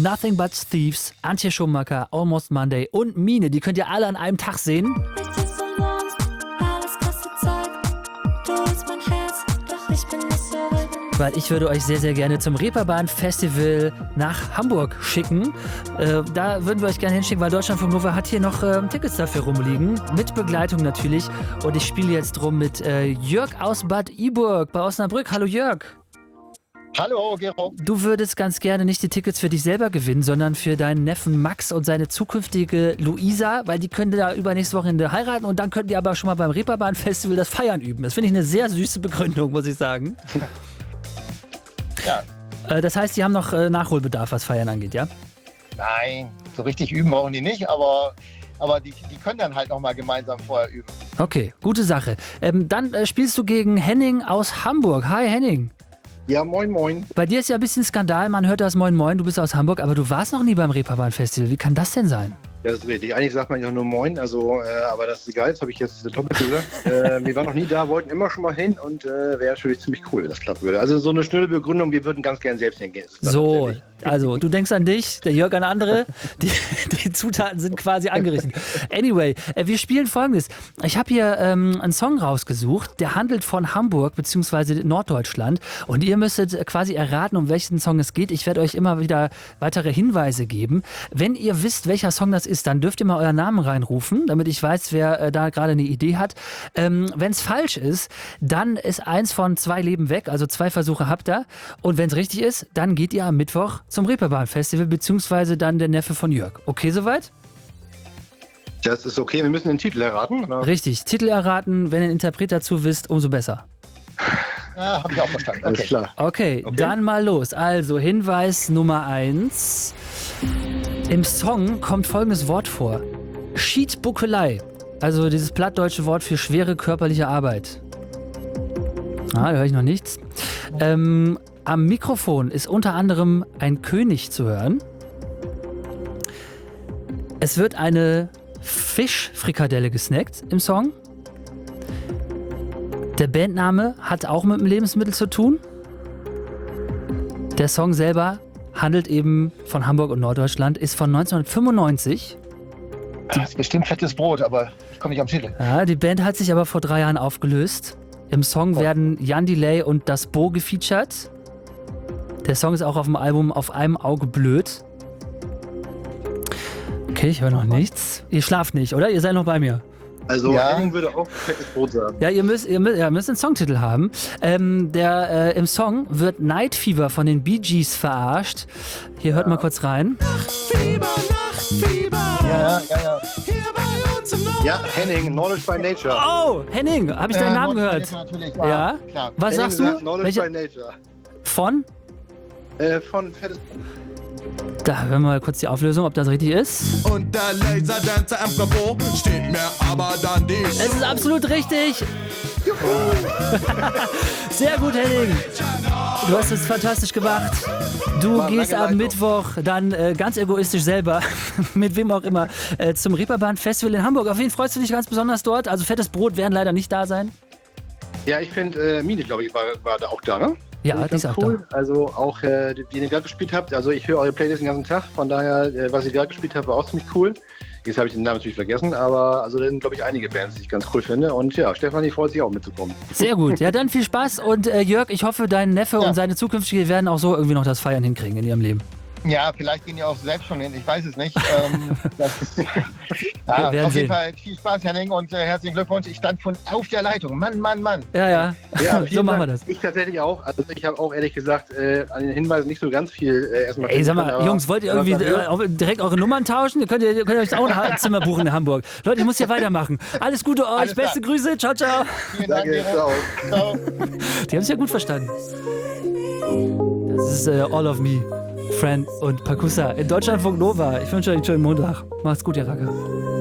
Nothing But Thieves, Antje Schumacher, Almost Monday und Mine. Die könnt ihr alle an einem Tag sehen. Weil ich würde euch sehr, sehr gerne zum Reeperbahn Festival nach Hamburg schicken. Da würden wir euch gerne hinschicken, weil Deutschlandfunk Nova hat hier noch Tickets dafür rumliegen. Mit Begleitung natürlich. Und ich spiele jetzt rum mit Jörg aus Bad Iburg bei Osnabrück. Hallo Jörg. Hallo, Gero. Du würdest ganz gerne nicht die Tickets für dich selber gewinnen, sondern für deinen Neffen Max und seine zukünftige Luisa, weil die können da übernächste Wochenende heiraten und dann könnt ihr aber schon mal beim Reeperbahn Festival das Feiern üben. Das finde ich eine sehr süße Begründung, muss ich sagen. Ja. Das heißt, die haben noch Nachholbedarf, was Feiern angeht, ja? Nein, so richtig üben brauchen die nicht, aber die können dann halt noch mal gemeinsam vorher üben. Okay, gute Sache. Dann spielst du gegen Henning aus Hamburg. Hi Henning. Ja, moin, moin. Bei dir ist ja ein bisschen Skandal, man hört das Moin Moin, du bist aus Hamburg, aber du warst noch nie beim Reeperbahn Festival. Wie kann das denn sein? Ja, das ist richtig. Eigentlich sagt man ja nur moin, aber das ist egal, das habe ich jetzt doppelt gesagt. Wir waren noch nie da, wollten immer schon mal hin und wäre natürlich ziemlich cool, wenn das klappen würde. Also so eine schnelle Begründung, wir würden ganz gern selbst hingehen. So, also du denkst an dich, der Jörg an andere, die Zutaten sind quasi angerichtet. Anyway, wir spielen Folgendes. Ich habe hier einen Song rausgesucht, der handelt von Hamburg bzw. Norddeutschland und ihr müsstet quasi erraten, um welchen Song es geht. Ich werde euch immer wieder weitere Hinweise geben. Wenn ihr wisst, welcher Song das ist, dann dürft ihr mal euren Namen reinrufen, damit ich weiß, wer da gerade eine Idee hat. Wenn es falsch ist, dann ist 1 von 2 Leben weg, also 2 Versuche habt ihr. Und wenn es richtig ist, dann geht ihr am Mittwoch zum Reeperbahn Festival, beziehungsweise dann der Neffe von Jörg. Okay soweit? Das ist okay, wir müssen den Titel erraten, oder? Richtig, Titel erraten, wenn ihr einen Interpret dazu wisst, umso besser. Ja, habe ich auch verstanden. Okay. Alles klar. Okay, dann mal los. Also Hinweis Nummer 1. Im Song kommt folgendes Wort vor. Schiedbuckelei. Also dieses plattdeutsche Wort für schwere körperliche Arbeit. Da höre ich noch nichts. Am Mikrofon ist unter anderem ein König zu hören. Es wird eine Fischfrikadelle gesnackt im Song. Der Bandname hat auch mit dem Lebensmittel zu tun. Der Song selber handelt eben von Hamburg und Norddeutschland, ist von 1995. Das ist bestimmt fettes Brot, aber ich komme nicht am Titel. Ja, die Band hat sich aber vor 3 Jahren aufgelöst. Im Song werden Jan Delay und Das Bo gefeatured. Der Song ist auch auf dem Album Auf einem Auge blöd. Okay, ich höre noch nichts. Ihr schlaft nicht, oder? Ihr seid noch bei mir. Also Ja. Henning würde auch fettes Brot sagen. Ja, ihr müsst einen Songtitel haben. Im Song wird Night Fever von den Bee Gees verarscht. Hier hört mal kurz rein. Ja. Ja, Henning, Knowledge by Nature. Oh, Henning, habe ich deinen Namen gehört? Natürlich, Ja? klar. Was Henning sagst du? sagt Knowledge by Welche? Nature. Von? Von fettes Brot. Da hören wir mal kurz die Auflösung, ob das richtig ist. Und der Laserdancer am Kapot steht mir aber dann die Es ist absolut richtig. Sehr gut, Henning. Du hast es fantastisch gemacht. Du War gehst lange am Leitung. Mittwoch dann ganz egoistisch selber, mit wem auch immer, zum Reeperbahn Festival in Hamburg. Auf wen freust du dich ganz besonders dort? Also fettes Brot werden leider nicht da sein. Ja, ich finde, Mine, glaube ich, war da auch da, ne? Ja, Finde ich die ist ganz auch cool. Also auch, die ihr gerade gespielt habt. Also ich höre eure Playlist den ganzen Tag. Von daher, was ihr gerade gespielt habt, war auch ziemlich cool. Jetzt habe ich den Namen natürlich vergessen, aber also da sind, glaube ich, einige Bands, die ich ganz cool finde. Und ja, Stefanie freut sich auch mitzukommen. Sehr gut. Ja, dann viel Spaß. Und Jörg, ich hoffe, dein Neffe und seine zukünftige werden auch so irgendwie noch das Feiern hinkriegen in ihrem Leben. Ja, vielleicht gehen die auch selbst schon hin, ich weiß es nicht. Wir werden auf sehen. jeden Fall viel Spaß, Henning, und herzlichen Glückwunsch. Ich stand von auf der Leitung. Mann. Ja. Ja, So vielen machen wir Dank. das. Ich tatsächlich auch. Also ich habe auch ehrlich gesagt an den Hinweisen nicht so ganz viel erstmal. Ey, sag mal, aber- Jungs, wollt ihr irgendwie direkt eure Nummern tauschen? Ihr könnt euch auch ein Zimmer buchen in Hamburg. Leute, ich muss hier weitermachen. Alles Gute euch, Alles klar. beste Grüße, ciao, ciao. Vielen Dank, Danke, Gero. ciao. Ciao. Die haben es ja gut verstanden. Das ist All of Me, Friend und Pakusa in Deutschlandfunk Nova. Ich wünsche euch einen schönen Montag. Macht's gut, ihr Racker.